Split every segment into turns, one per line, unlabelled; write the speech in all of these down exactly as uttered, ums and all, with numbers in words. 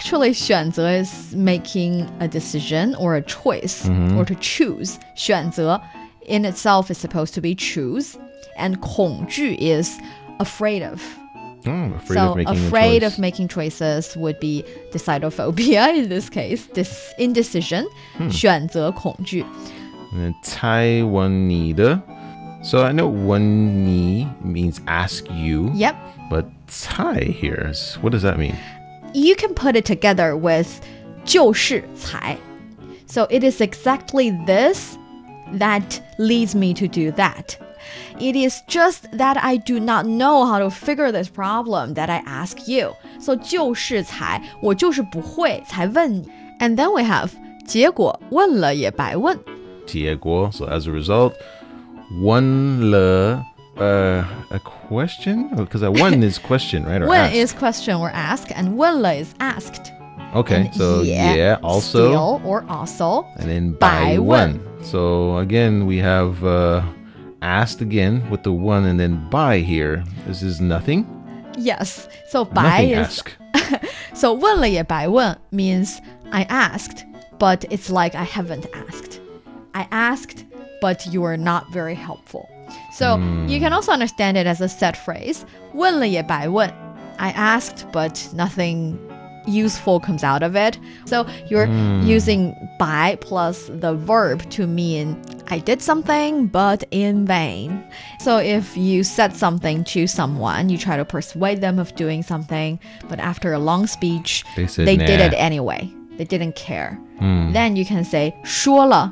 actually 选择 is making a decision or a choice
mm-hmm.
or to choose. 选择 in itself is supposed to be choose. And 恐惧 is afraid of.
Oh, afraid
so
of making
afraid
a
of making choices would be decidophobia in this case. This indecision.
Hmm.
选择恐惧.
And then 猜问你的. So I know 问你 means ask you.
Yep.
But 猜 here, is, what does that mean?
You can put it together with 就是猜. So it is exactly this that leads me to do that. It is just that I do not know how to figure this problem that I ask you. So 就是猜, 我就是不会才问你. And then we have 结果问了也白问.
结果, so as a result, 问了 uh, a question? Because a one is question, right? Or
问
ask.
is question or ask, and 问了 is asked.
Okay,
and
so
yeah,
yeah, also.
Still or also.
And then
白问.
白问. So again, we have uh, asked again with the one and then by here. This is nothing.
Yes. So 白
Nothing
is
ask.
So 问了也白问 means I asked, but it's like I haven't asked. I asked, but you are not very helpful. So
mm.
you can also understand it as a set phrase. 问了也白问. I asked, but nothing useful comes out of it. So you're
mm.
using 白 plus the verb to mean I did something, but in vain. So if you said something to someone, you try to persuade them of doing something, but after a long speech,
they, said,
they
nah.
did it anyway. They didn't care.
Mm.
Then you can say 说了.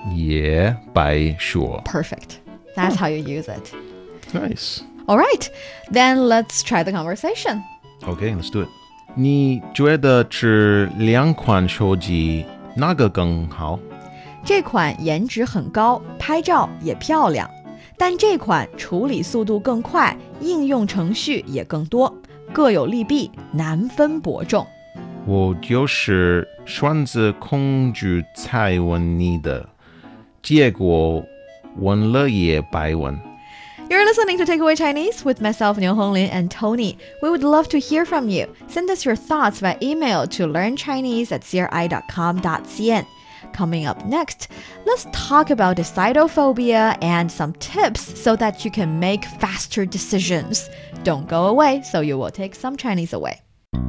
Yeah, 白说.
Perfect. That's how you use it.
Nice.
All right. Then let's try the conversation.
Okay, let's do it. 你觉得这两款手机哪个更好？
这款颜值很高，拍照也漂亮，但这款处理速度更快，应用程序也更多，各有利弊，难分伯仲。
我就是选择恐惧才问你的，结果问了也白问。
You're listening to Takeaway Chinese with myself, Niu Honglin, and Tony. We would love to hear from you. Send us your thoughts by email to learnchinese at c r i dot com dot c n. Coming up next, let's talk about decidophobia and some tips so that you can make faster decisions. Don't go away, so you will take some Chinese away.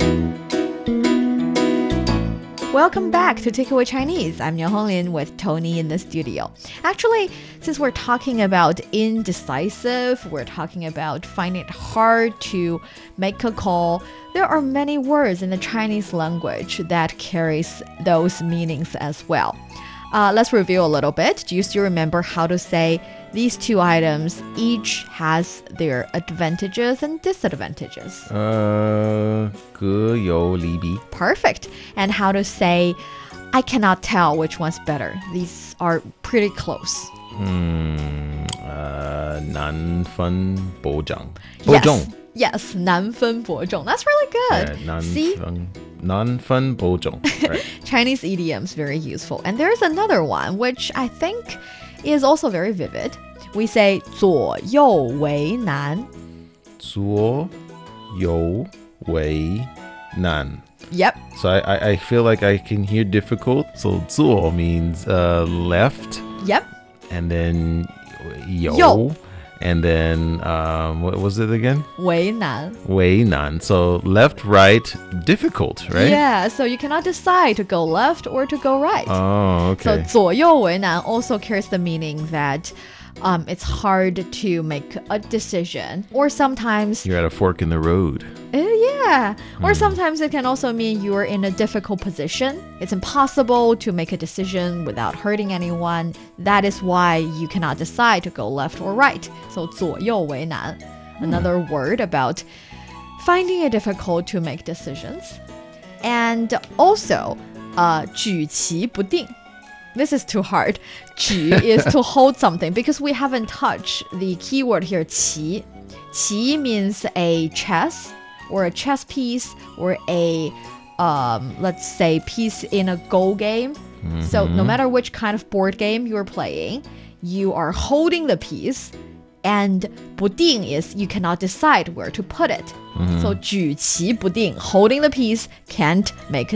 Welcome back to Takeaway Chinese. I'm Niu Honglin with Tony in the studio. Actually, since we're talking about indecisive, we're talking about finding it hard to make a call, there are many words in the Chinese language that carries those meanings as well. Uh, let's review a little bit. Do you still remember how to say these two items each has their advantages and disadvantages?
Uh, 各有利弊.
Perfect. And how to say, I cannot tell which one's better. These are pretty close.
Hmm, uh, 难分伯仲. Bojong.
Yes, yes, 难分伯仲. That's really good.
Yeah, 难
See?
分, 难分伯仲. Right.
Chinese idioms, very useful. And there's another one, which I think is also very vivid. We say 左右为难.
左右为难.
Yep.
So I, I, I feel like I can hear difficult. So 左 means uh, left.
Yep.
And then 右.
Yo.
And then, um, what was it again?
为难.
为难. So left, right, difficult, right?
Yeah, so you cannot decide to go left or to go right.
Oh, okay.
So 左右为难 also carries the meaning that um, it's hard to make a decision, or sometimes
You're at a fork in the road.
Uh, yeah. Or sometimes it can also mean you are in a difficult position. It's impossible to make a decision without hurting anyone. That is why you cannot decide to go left or right. So 左右为难. Another word about finding it difficult to make decisions. And also, uh, 举棋不定. This is too hard. 举 is to hold something because we haven't touched the keyword here, 棋. 棋 means a chess or a chess piece or a, um, let's say, piece in a Go game. Mm-hmm. So no matter which kind of board game you're playing, you are holding the piece, and 不定 is you cannot decide where to put it. Mm-hmm. So 举棋不定, holding the piece, can't make a